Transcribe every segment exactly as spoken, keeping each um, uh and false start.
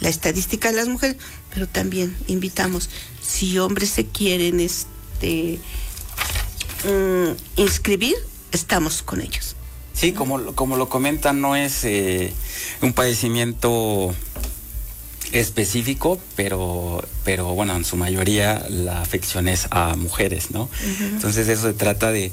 la estadística de las mujeres, pero también invitamos, si hombres se quieren este um, inscribir, estamos con ellos. Sí, como, como lo comentan, no es eh, un padecimiento específico, pero, pero bueno, en su mayoría la afección es a mujeres, ¿no? Uh-huh. Entonces eso se trata de,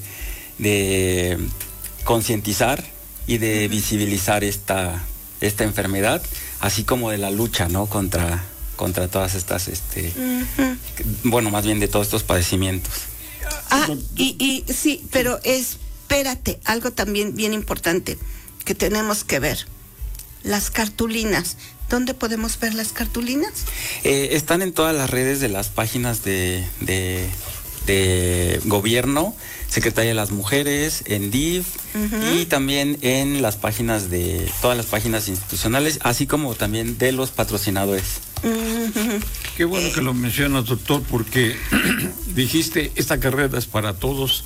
de concientizar y de uh-huh. visibilizar esta, esta enfermedad, así como de la lucha, ¿no? Contra, contra todas estas, este, uh-huh. bueno, más bien de todos estos padecimientos. Ah, y, y sí, pero espérate, algo también bien importante que tenemos que ver, las cartulinas. ¿Dónde podemos ver las cartulinas? Eh, están en todas las redes de las páginas de, de, de gobierno, Secretaría de las Mujeres, en D I F, uh-huh. y también en las páginas de, todas las páginas institucionales, así como también de los patrocinadores. Uh-huh. Qué bueno eh. que lo mencionas, doctor, porque dijiste, esta carrera es para todos.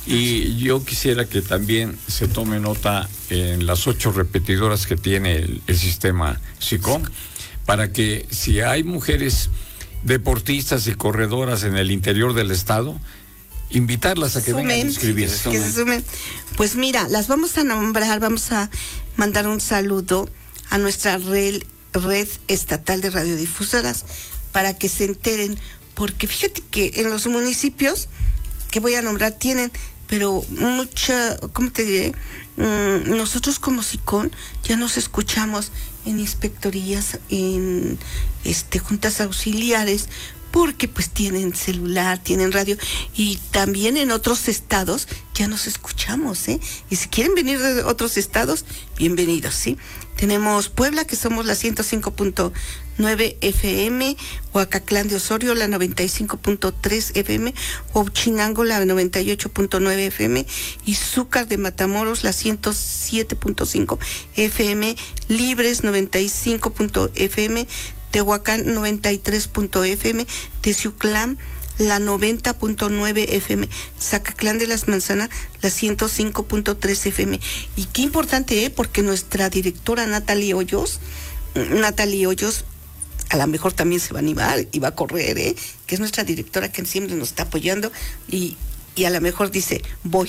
Y yo quisiera que también se tome nota en las ocho repetidoras que tiene el, el sistema SICOM, para que si hay mujeres deportistas y corredoras en el interior del estado, invitarlas a que sumen, vengan a inscribirse. Que se sumen. Pues mira, las vamos a nombrar, vamos a mandar un saludo a nuestra red, red estatal de radiodifusoras para que se enteren, porque fíjate que en los municipios que voy a nombrar tienen, pero mucha, ¿cómo te diré? Mm, nosotros como SICOM ya nos escuchamos en inspectorías, en este juntas auxiliares, porque pues tienen celular, tienen radio, y también en otros estados ya nos escuchamos, ¿eh? Y si quieren venir de otros estados, bienvenidos, ¿sí? Tenemos Puebla, que somos la ciento cinco punto nueve F M, Huacatlán de Osorio, la noventa y cinco punto tres F M, Huachinango, la noventa y ocho punto nueve F M, y Zúcar de Matamoros, la ciento siete punto cinco F M, Libres, noventa y cinco punto F M, Tehuacán, noventa y tres punto F M, Teciuclán, la noventa punto nueve F M, Zacatlán de las Manzanas, la ciento cinco punto tres F M. Y qué importante, ¿eh? Porque nuestra directora Natalie Hoyos, Natalie Hoyos, a lo mejor también se va a animar y va a correr, ¿eh? Que es nuestra directora que siempre nos está apoyando, y, y a lo mejor dice, voy,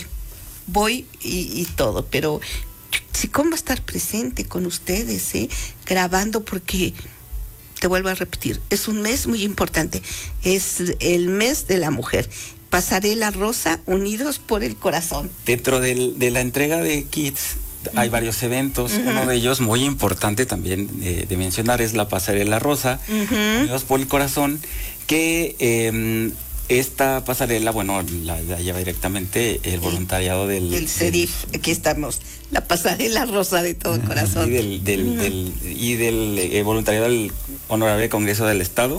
voy y, y todo, pero SICOM va a estar presente con ustedes, ¿eh? Grabando, porque te vuelvo a repetir, es un mes muy importante, es el mes de la mujer. Pasarela Rosa, unidos por el corazón. Dentro del, de la entrega de kits hay uh-huh. varios eventos, uh-huh. uno de ellos muy importante también eh, de mencionar es la Pasarela Rosa, uh-huh. unidos por el corazón, que eh, esta pasarela, bueno, la, la lleva directamente el voluntariado del... El CEDIF, aquí estamos, la Pasarela Rosa de todo uh-huh. corazón. Y del, del, uh-huh. del, y del eh, voluntariado del Honorable Congreso del Estado.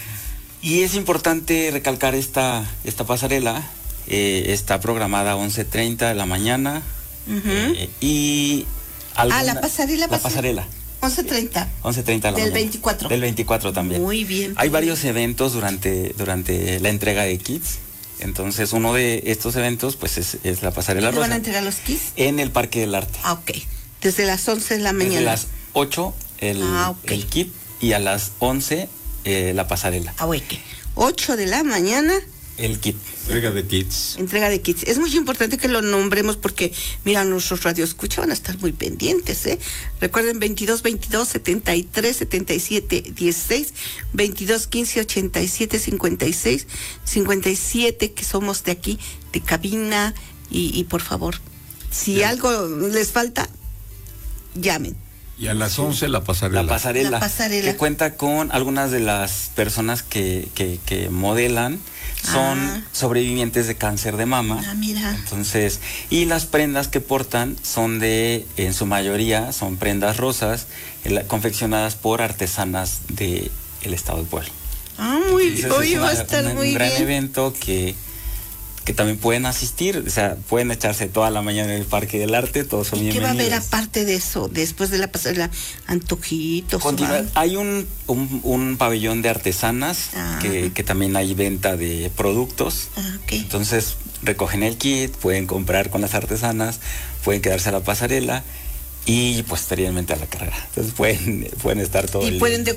Y es importante recalcar esta, esta pasarela, eh, está programada a once treinta de la mañana, uh-huh. eh, y... Alguna, ah, la pasarela. La pasarela. once treinta. once treinta de la Del mañana. veinticuatro. Del veinticuatro también. Muy bien. Hay varios eventos durante, durante la entrega de kits. Entonces, uno de estos eventos, pues, es, es la Pasarela Rosa. ¿Dónde van a entregar los kits? En el Parque del Arte. Ah, ok. Desde las once de la mañana. Desde las ocho el, ah, okay. el kit, y a las once eh, la pasarela. Ah, ok. ocho de la mañana. El kit. Entrega de kits. Entrega de kits. Es muy importante que lo nombremos porque, mira, nuestros radioescuchas van a estar muy pendientes, ¿eh? Recuerden, veintidós veintidós setenta y tres setenta y siete dieciséis, veintidós quince ochenta y siete cincuenta y seis cincuenta y siete, que somos de aquí, de cabina, y, y por favor, si yeah. algo les falta, llamen. Y a las once la pasarela. La pasarela. La pasarela. Que cuenta con algunas de las personas que, que, que modelan, son ah. sobrevivientes de cáncer de mama. Ah, mira. Entonces, y las prendas que portan son de, en su mayoría, son prendas rosas, el, confeccionadas por artesanas del estado de Puebla. Ah, muy bien. Hoy va a estar una, muy un gran bien. evento que... que también pueden asistir, o sea, pueden echarse toda la mañana en el Parque del Arte, todos son ¿Y bienvenidos. qué va a haber aparte de eso, después de la pasarela? Antojitos. Continúa, hay un, un, un pabellón de artesanas, ah. que, que también hay venta de productos, ah, okay. Entonces recogen el kit, pueden comprar con las artesanas, pueden quedarse a la pasarela y posteriormente a la carrera, entonces pueden, pueden estar todo y el pueden día.